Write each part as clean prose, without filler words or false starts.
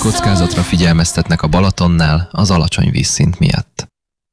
kockázatra figyelmeztetnek a Balatonnál az alacsony vízszint miatt.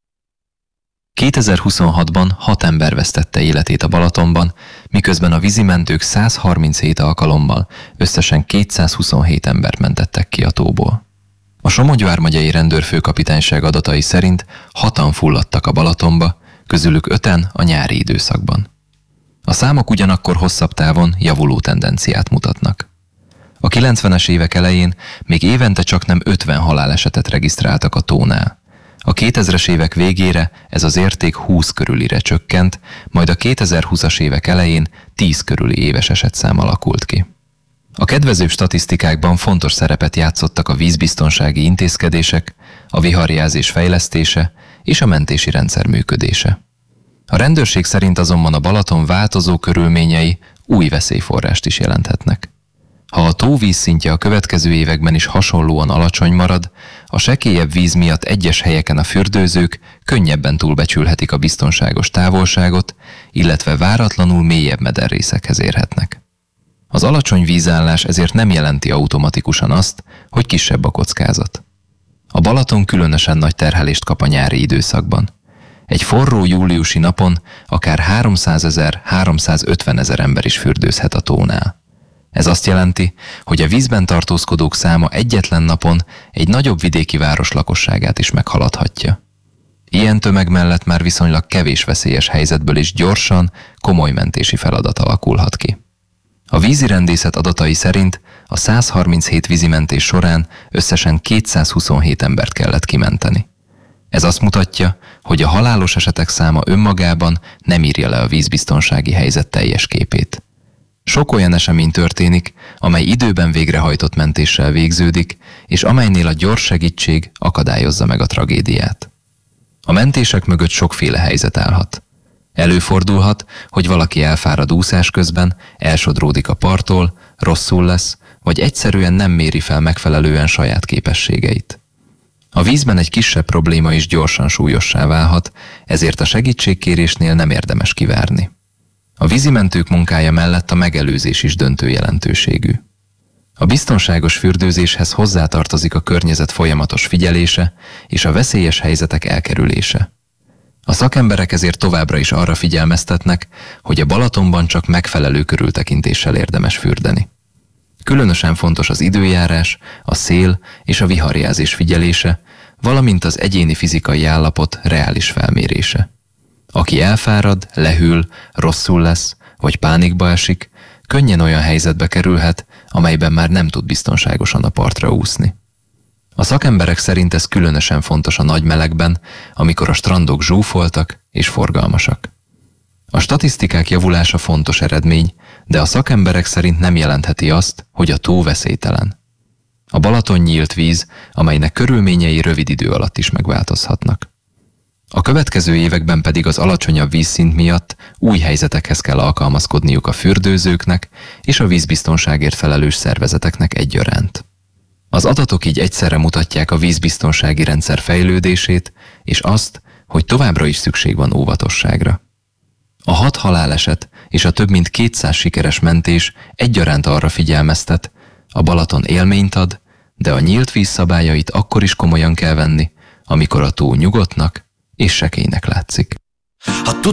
2026-ban 6 ember vesztette életét a Balatonban, miközben a vízimentők 137 alkalommal összesen 227 embert mentettek ki a tóból. A Somogy vármegyei rendőrfőkapitányság adatai szerint 6-an fulladtak a Balatonba, közülük 5-en a nyári időszakban. A számok ugyanakkor hosszabb távon javuló tendenciát mutatnak. A 90-es évek elején még évente csaknem 50 halálesetet regisztráltak a tónál. A 2000-es évek végére ez az érték 20 körülire csökkent, majd a 2020-as évek elején 10 körüli éves esetszám alakult ki. A kedvezőbb statisztikákban fontos szerepet játszottak a vízbiztonsági intézkedések, a viharjelzés fejlesztése és a mentési rendszer működése. A rendőrség szerint azonban a Balaton változó körülményei új veszélyforrást is jelenthetnek. Ha a tó vízszintje a következő években is hasonlóan alacsony marad, a sekélyebb víz miatt egyes helyeken a fürdőzők könnyebben túlbecsülhetik a biztonságos távolságot, illetve váratlanul mélyebb mederrészekhez érhetnek. Az alacsony vízállás ezért nem jelenti automatikusan azt, hogy kisebb a kockázat. A Balaton különösen nagy terhelést kap a nyári időszakban. Egy forró júliusi napon akár 300 000–350 000 ember is fürdőzhet a tónál. Ez azt jelenti, hogy a vízben tartózkodók száma egyetlen napon egy nagyobb vidéki város lakosságát is meghaladhatja. Ilyen tömeg mellett már viszonylag kevés veszélyes helyzetből is gyorsan, komoly mentési feladat alakulhat ki. A vízirendészet adatai szerint a 137 vízimentés során összesen 227 embert kellett kimenteni. Ez azt mutatja, hogy a halálos esetek száma önmagában nem írja le a vízbiztonsági helyzet teljes képét. Sok olyan esemény történik, amely időben végrehajtott mentéssel végződik, és amelynél a gyors segítség akadályozza meg a tragédiát. A mentések mögött sokféle helyzet állhat. Előfordulhat, hogy valaki elfárad úszás közben, elsodródik a parttól, rosszul lesz, vagy egyszerűen nem méri fel megfelelően saját képességeit. A vízben egy kisebb probléma is gyorsan súlyossá válhat, ezért a segítségkérésnél nem érdemes kivárni. A vízimentők munkája mellett a megelőzés is döntő jelentőségű. A biztonságos fürdőzéshez hozzátartozik a környezet folyamatos figyelése és a veszélyes helyzetek elkerülése. A szakemberek ezért továbbra is arra figyelmeztetnek, hogy a Balatonban csak megfelelő körültekintéssel érdemes fürdeni. Különösen fontos az időjárás, a szél és a viharjelzés figyelése, valamint az egyéni fizikai állapot reális felmérése. Aki elfárad, lehűl, rosszul lesz, vagy pánikba esik, könnyen olyan helyzetbe kerülhet, amelyben már nem tud biztonságosan a partra úszni. A szakemberek szerint ez különösen fontos a nagy melegben, amikor a strandok zsúfoltak és forgalmasak. A statisztikák javulása fontos eredmény, de a szakemberek szerint nem jelentheti azt, hogy a tó veszélytelen. A Balaton nyílt víz, amelynek körülményei rövid idő alatt is megváltozhatnak. A következő években pedig az alacsonyabb vízszint miatt új helyzetekhez kell alkalmazkodniuk a fürdőzőknek és a vízbiztonságért felelős szervezeteknek egyaránt. Az adatok így egyszerre mutatják a vízbiztonsági rendszer fejlődését, és azt, hogy továbbra is szükség van óvatosságra. A 6 haláleset és a több mint 200 sikeres mentés egyaránt arra figyelmeztet, a Balaton élményt ad, de a nyílt víz szabályait akkor is komolyan kell venni, amikor a tó nyugodtnak és sekélynek látszik. Ha